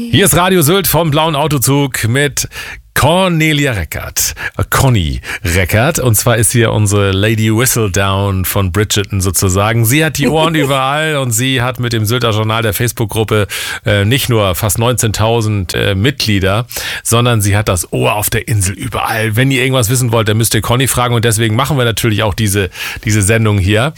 Hier ist Radio Sylt vom Blauen Autozug mit Cornelia Reckert, Conny Reckert, und zwar ist hier unsere Lady Whistledown von Bridgerton sozusagen. Sie hat die Ohren überall und sie hat mit dem Sylter Journal der Facebook-Gruppe nicht nur fast 19.000 Mitglieder, sondern sie hat das Ohr auf der Insel überall. Wenn ihr irgendwas wissen wollt, dann müsst ihr Conny fragen und deswegen machen wir natürlich auch diese Sendung hier.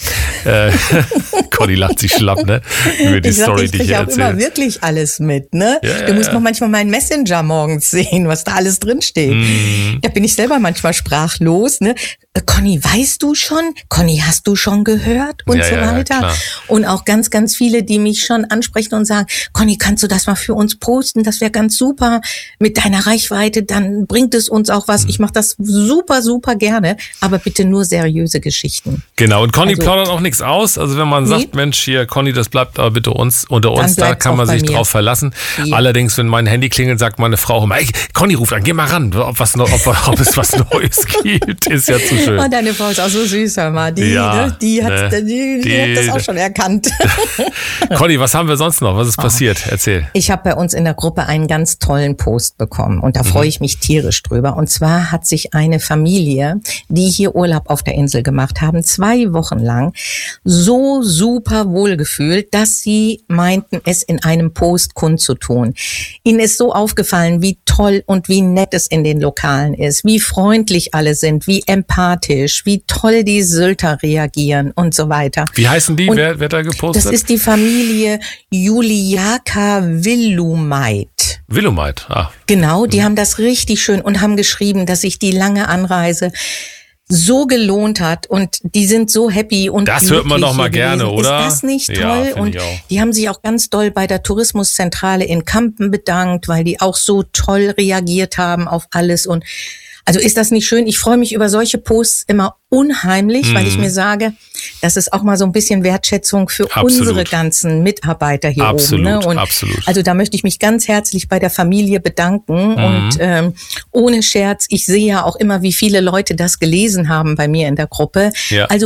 Conny lacht sich schlapp, ne? Über die Story, die ich hier erzähle. Ich kriege auch immer wirklich alles mit, ne? Du musst noch manchmal meinen Messenger morgens sehen, was da alles drin steht. Da bin ich selber manchmal sprachlos, ne? Conny, weißt du schon? Conny, hast du schon gehört? Und so weiter. Ja, und auch ganz, ganz viele, die mich schon ansprechen und sagen, Conny, kannst du das mal für uns posten? Das wäre ganz super. Mit deiner Reichweite, dann bringt es uns auch was. Ich mache das super, super gerne, aber bitte nur seriöse Geschichten. Genau, und Conny plaudert auch nichts aus. Also wenn man sagt, Mensch, hier, Conny, das bleibt aber bitte unter uns, da kann man sich drauf verlassen. Ja. Allerdings, wenn mein Handy klingelt, sagt meine Frau immer, Conny ruft an, geh mal ran, ob es was Neues gibt, ist ja zu schön. Und deine Frau ist auch so süß, hör mal. Die hat das auch schon erkannt. Conny, was haben wir sonst noch? Was ist passiert? Erzähl. Ich habe bei uns in der Gruppe einen ganz tollen Post bekommen und da freue ich mich tierisch drüber. Und zwar hat sich eine Familie, die hier Urlaub auf der Insel gemacht haben, 2 Wochen lang so super wohlgefühlt, dass sie meinten, es in einem Post kundzutun. Ihnen ist so aufgefallen, wie toll und wie nett es in den Lokalen ist, wie freundlich alle sind, wie empathisch, wie toll die Sylter reagieren und so weiter. Wie heißen die? Wer da gepostet? Das ist die Familie Juliaka Willumeit. Willumeit, Genau, die haben das richtig schön und haben geschrieben, dass sich die lange Anreise so gelohnt hat und die sind so happy und das hört man doch mal gerne, oder? Ist das nicht toll? Ja, und die haben sich auch ganz doll bei der Tourismuszentrale in Kampen bedankt, weil die auch so toll reagiert haben auf alles. Und also ist das nicht schön? Ich freue mich über solche Posts immer unheimlich, weil ich mir sage, das ist auch mal so ein bisschen Wertschätzung für unsere ganzen Mitarbeiter hier oben. Ne? Und absolut. Also da möchte ich mich ganz herzlich bei der Familie bedanken. Und ohne Scherz, ich sehe ja auch immer, wie viele Leute das gelesen haben bei mir in der Gruppe. Ja. Also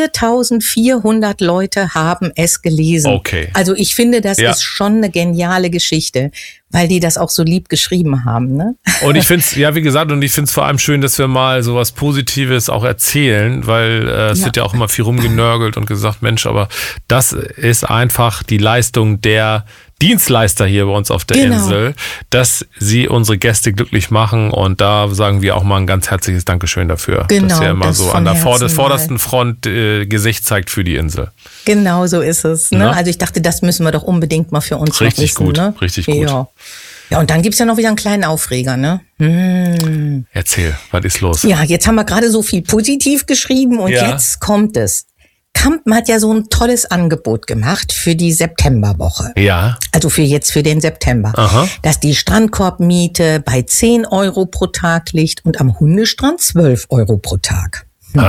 4.400 Leute haben es gelesen. Okay. Also ich finde, das ist schon eine geniale Geschichte, weil die das auch so lieb geschrieben haben. Ne? Und ich finde es, wie gesagt, und ich finde es vor allem schön, dass wir mal sowas Positives auch erzählen, weil es wird ja auch immer viel rumgenörgelt und gesagt, Mensch, aber das ist einfach die Leistung der Dienstleister hier bei uns auf der Insel, dass sie unsere Gäste glücklich machen, und da sagen wir auch mal ein ganz herzliches Dankeschön dafür, dass ihr immer so an der vordersten Front Gesicht zeigt für die Insel. Genau so ist es. Ne? Also ich dachte, das müssen wir doch unbedingt mal für uns richtig wissen. Gut, ne? Richtig gut. Ja, und dann gibt's ja noch wieder einen kleinen Aufreger, ne? Erzähl, was ist los? Ja, jetzt haben wir gerade so viel positiv geschrieben und jetzt kommt es. Kampen hat ja so ein tolles Angebot gemacht für die Septemberwoche. Ja. Also für den September. Aha. Dass die Strandkorbmiete bei 10 Euro pro Tag liegt und am Hundestrand 12 Euro pro Tag.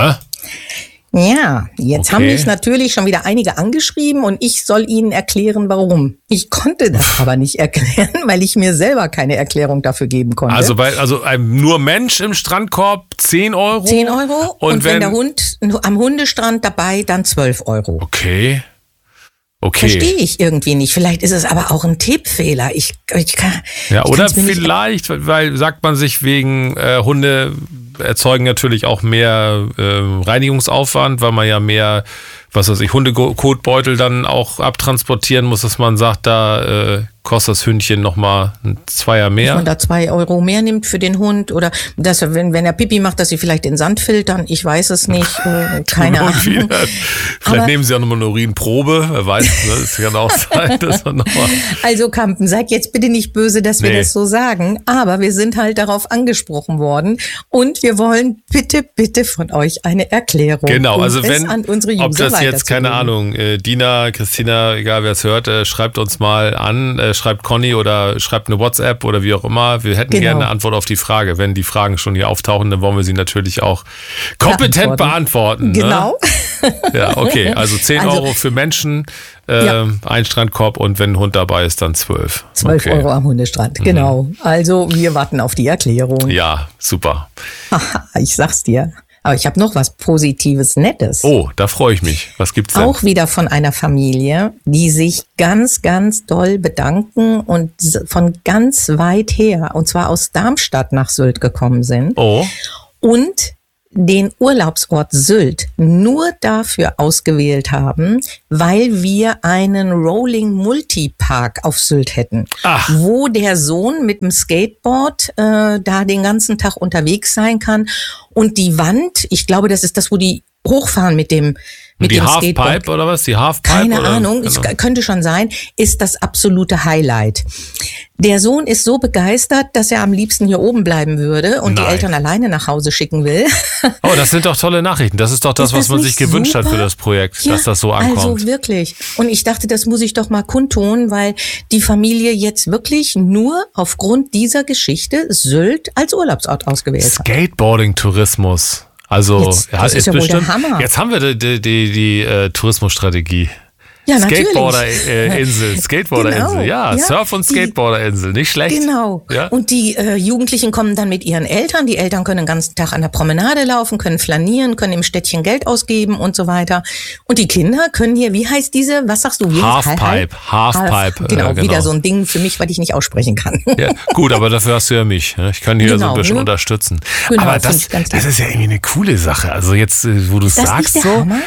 Ja, jetzt haben mich natürlich schon wieder einige angeschrieben und ich soll ihnen erklären, warum. Ich konnte das aber nicht erklären, weil ich mir selber keine Erklärung dafür geben konnte. Also nur Mensch im Strandkorb 10 Euro? 10 Euro und wenn der Hund am Hundestrand dabei, dann 12 Euro. Okay. Verstehe ich irgendwie nicht. Vielleicht ist es aber auch ein Tippfehler. Oder vielleicht, weil sagt man sich wegen Hunde erzeugen natürlich auch mehr Reinigungsaufwand, weil man ja mehr, Hundekotbeutel dann auch abtransportieren muss, dass man sagt, da kostet das Hündchen nochmal ein Zweier mehr. Dass man da 2 Euro mehr nimmt für den Hund oder dass er, wenn er Pipi macht, dass sie vielleicht den Sand filtern. Ich weiß es nicht. Keine Ahnung. Vielleicht nehmen sie auch nochmal eine Urinprobe. Wer weiß, ne? Das kann auch sein. Dass man Also Kampen, seid jetzt bitte nicht böse, dass wir das so sagen. Aber wir sind halt darauf angesprochen worden und wir wollen bitte von euch eine Erklärung. Genau, also wenn, an unsere User ob das jetzt, keine Ahnung, Dina, Christina, egal wer es hört, schreibt uns mal an, schreibt Conny oder schreibt eine WhatsApp oder wie auch immer. Wir hätten gerne eine Antwort auf die Frage. Wenn die Fragen schon hier auftauchen, dann wollen wir sie natürlich auch kompetent beantworten. Genau. Ne? Ja, okay. Also 10 Euro für Menschen, ein Strandkorb und wenn ein Hund dabei ist, dann 12. 12 Euro am Hundestrand, genau. Also wir warten auf die Erklärung. Ja, super. Ich sag's dir. Aber ich habe noch was Positives, Nettes. Oh, da freue ich mich. Was gibt's denn? Auch wieder von einer Familie, die sich ganz, ganz doll bedanken und von ganz weit her, und zwar aus Darmstadt nach Sylt gekommen sind. Oh. Und den Urlaubsort Sylt nur dafür ausgewählt haben, weil wir einen Rolling Multipark auf Sylt hätten, wo der Sohn mit dem Skateboard da den ganzen Tag unterwegs sein kann. Und die Wand, ich glaube, das ist das, wo die hochfahren mit dem die dem Halfpipe Skateboard. oder was? Die Halfpipe? Keine oder? Ahnung, Genau. es könnte schon sein, ist das absolute Highlight. Der Sohn ist so begeistert, dass er am liebsten hier oben bleiben würde und Nein. die Eltern alleine nach Hause schicken will. Oh, das sind doch tolle Nachrichten. Das ist doch das, Ist was das man nicht sich gewünscht hat super? für das Projekt, Ja, dass das so ankommt. Also wirklich. Und ich dachte, das muss ich doch mal kundtun, weil die Familie jetzt wirklich nur aufgrund dieser Geschichte Sylt als Urlaubsort ausgewählt hat. Skateboarding-Tourismus. Also, Jetzt, das ist ja wohl der Hammer. Jetzt haben wir die Tourismusstrategie. Ja, natürlich. Skateboarder-Insel, Skateboarder-Insel, Genau, ja, ja. Surf- und Skateboarder-Insel, nicht schlecht. Genau. Ja? Und die Jugendlichen kommen dann mit ihren Eltern. Die Eltern können den ganzen Tag an der Promenade laufen, können flanieren, können im Städtchen Geld ausgeben und so weiter. Und die Kinder können hier, wie heißt diese, was sagst du? Halfpipe. Genau, wieder so ein Ding für mich, was ich nicht aussprechen kann. Ja, gut, aber dafür hast du ja mich. Ne? Ich kann hier so Genau, ein bisschen ne? unterstützen. Genau, aber find das ich ganz ist ja irgendwie eine coole Sache. Also jetzt, wo du Ist das sagst nicht der so, Hammer?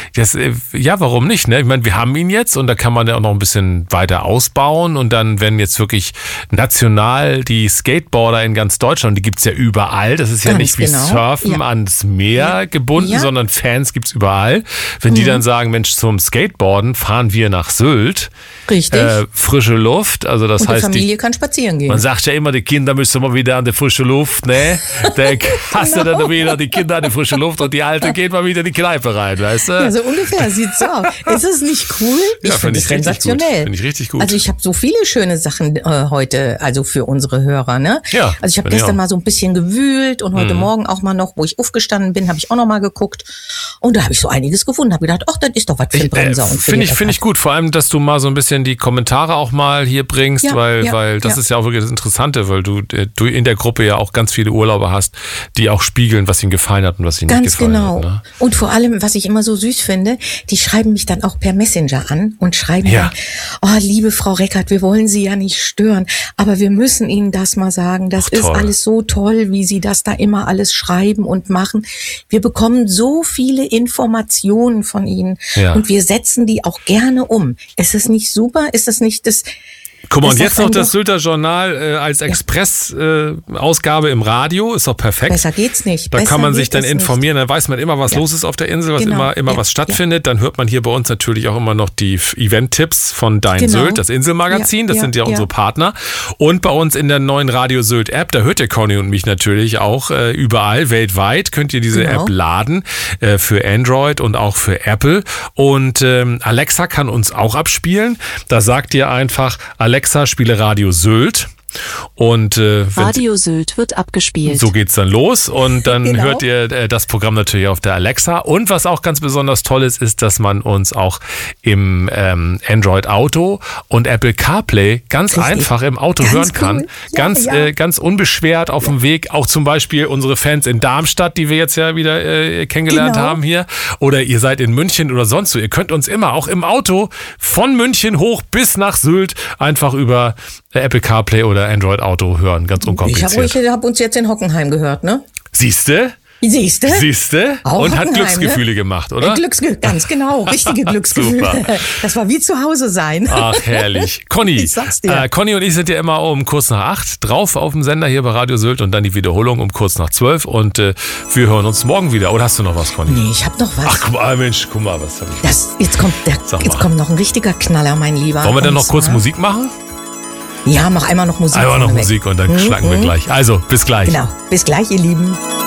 ja, warum nicht? Ne? Ich meine, wir haben ihn jetzt und da kann man ja auch noch ein bisschen weiter ausbauen und dann, wenn jetzt wirklich national die Skateboarder in ganz Deutschland, die gibt's ja überall, das ist ja Ganz nicht wie genau. Surfen Ja. ans Meer gebunden, Ja. sondern Fans gibt's überall. Wenn die dann sagen, Mensch, zum Skateboarden fahren wir nach Sylt, Richtig. frische Luft, also das Und die heißt, Familie kann spazieren gehen. man sagt ja immer, die Kinder müssen mal wieder an die frische Luft, ne? Da hast du dann wieder die Kinder an die frische Luft und die Alte geht mal wieder in die Kneipe rein, weißt du? Ja, so ungefähr sieht's so aus. Ist es nicht cool? Ich finde es sensationell. Finde ich richtig gut. Also ich habe so viele schöne Sachen heute, also für unsere Hörer, ne? Ja, Also ich habe bin ich gestern auch. mal so ein bisschen gewühlt und heute Morgen auch mal noch, wo ich aufgestanden bin, habe ich auch noch mal geguckt und da habe ich so einiges gefunden, habe gedacht, ach, das ist doch was für den Bremser und für Finde die ich gut, vor allem, dass du mal so ein bisschen die Kommentare auch mal hier bringst, Ja, weil das ja. ist ja auch wirklich das Interessante, weil du in der Gruppe ja auch ganz viele Urlauber hast, die auch spiegeln, was ihnen gefallen hat und was ihnen nicht Ganz gefallen genau. hat. Ne? Und vor allem, was ich immer so süß finde, die schreiben mich dann auch per Messenger an und schreiben Ja. dann, oh, liebe Frau Reckert, wir wollen Sie ja nicht stören, aber wir müssen Ihnen das mal sagen. Das Ach, ist toll. alles so toll, wie Sie das da immer alles schreiben und machen. Wir bekommen so viele Informationen von Ihnen Ja. und wir setzen die auch gerne um. Ist es nicht super? Ist das nicht das? Guck mal, Das und jetzt sagt noch einem das doch- Sylter Journal als Express-Ausgabe im Radio, ist doch perfekt. Besser geht's nicht. Da Besser kann man geht sich dann es nicht. informieren, dann weiß man immer, was Ja. los ist auf der Insel, was Genau. immer Ja. was stattfindet. Dann hört man hier bei uns natürlich auch immer noch die Event-Tipps von Dein Genau. Sylt, das Inselmagazin, das Ja, sind ja ja. unsere Partner. Und bei uns in der neuen Radio Sylt App, da hört ihr Conny und mich natürlich auch überall, weltweit könnt ihr diese Genau. App laden für Android und auch für Apple. Und Alexa kann uns auch abspielen. Da sagt ihr einfach, Alexa, spiele Radio Sylt. Und wenn Radio Sylt wird abgespielt. so geht's dann los und dann Genau. hört ihr das Programm natürlich auf der Alexa. Und was auch ganz besonders toll ist, dass man uns auch im Android Auto und Apple CarPlay ganz Richtig. einfach im Auto Ganz hören kann. cool. Ja, Ganz unbeschwert auf dem Weg. Auch zum Beispiel unsere Fans in Darmstadt, die wir jetzt ja wieder kennengelernt Genau. haben hier. Oder ihr seid in München oder sonst wo. Ihr könnt uns immer auch im Auto von München hoch bis nach Sylt einfach über Apple CarPlay oder Android Auto hören. Ganz unkompliziert. Ich hab uns jetzt in Hockenheim gehört, ne? Siehste? Siehste? Auch Und hat Hockenheim, Glücksgefühle gemacht, oder? Ganz genau, richtige Glücksgefühle. Super. Das war wie zu Hause sein. Ach, herrlich. Conny, Ich sag's dir. Conny und ich sind ja immer um kurz nach 8 drauf auf dem Sender hier bei Radio Sylt und dann die Wiederholung um kurz nach 12 und wir hören uns morgen wieder. Oder hast du noch was, Conny? Nee, ich hab noch was. Ach, guck mal, Mensch, guck mal, was hab ich. Jetzt Sag kommt mal. noch ein richtiger Knaller, mein Lieber. Wollen wir dann Und noch kurz zwar- Musik machen? Ja, mach einmal noch Musik. Einmal noch vorneweg. Musik und dann schnacken wir gleich. Also, bis gleich. Genau. Bis gleich, ihr Lieben.